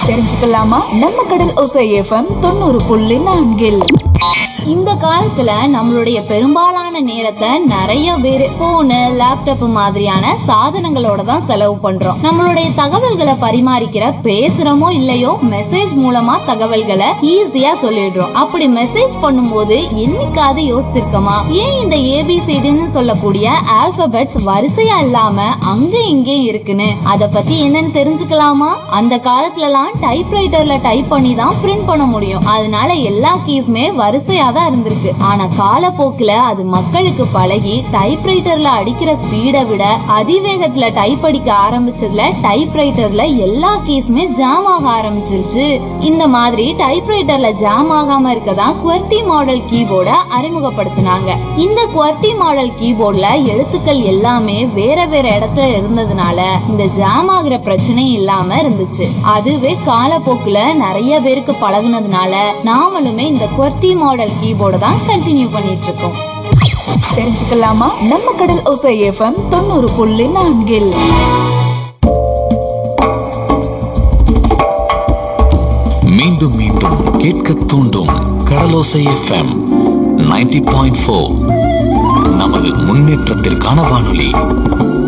தெரிஞ்சுக்கலாமா? நம்ம கடல் ஓசை எஃப்எம் 90.4. இந்த காலத்துல நம்மளுடைய பெரும்பாலான நேரத்தை நிறைய பேரு போனு, லேப்டாப் மாதிரியான சாதனங்களோட தான் செலவு பண்றோம். நம்மளுடைய தகவல்களை பரிமாறிக்கிற பேசுறோமோ இல்லையோ மெசேஜ் மூலமா தகவல்களை ஈஸியா சொல்லிடுறோம். அப்படி மெசேஜ் பண்ணும்போது என்னைக்காவது யோசிச்சிருக்கமா, ஏன் இந்த ஏபிசிடின்னு சொல்லக்கூடிய ஆல்பபெட்ஸ் வரிசையா இல்லாம அங்க இங்கே இருக்குன்னு? அத பத்தி என்னன்னு தெரிஞ்சுக்கலாமா? அந்த காலத்துல எல்லாம் டைப்ரைட்டர்ல டைப் பண்ணி தான் பிரிண்ட் பண்ண முடியும். அதனால எல்லா கீஸ்மே வரிசையா தான் இருந்திருக்கு. ஆனா காலப்போக்குல அது மக்களுக்கு பழகி டைப்ரைட்டர்ல அடிக்கிற ஸ்பீடை விட அதிவேகத்துல டைப் அடிக்க ஆரம்பிச்சதுல டைப்ரைட்டர்ல எல்லா கீஸ்மே ஜாம் ஆக ஆரம்பிச்சிருச்சு. இந்த மாதிரி டைப்ரைட்டர்ல ஜாம் ஆகாம இருக்கதான் QWERTY மாடல் கீபோர்ட அறிமுகப்படுத்தினாங்க. இந்த QWERTY மாடல் கீபோர்ட்ல எழுத்துக்கள் எல்லாமே வேற வேற இடத்துல இருந்ததுனால இந்த ஜாம் ஆகுற பிரச்சனை இல்லாம இருந்துச்சு. அதுவே காலப்போக்குல நிறைய பேருக்கு பழகுனதுனால நாமளுமே இந்த QWERTY மாடல் கீபோர்டு தான் கண்டினியூ பண்ணிட்டு இருக்கோம். தெரிஞ்சுக்கலாமா? நம்ம கடல் ஓசை எஃப்எம் 90.4. மீண்டும் மீண்டும் கேட்க தூண்டும் கடலோசை எஃப்எம் 90.4. நமது முன்னேற்றத்திற்கான வானொலி.